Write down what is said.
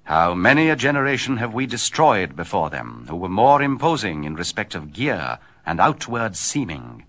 How many a generation have we destroyed before them, who were more imposing in respect of gear and outward seeming.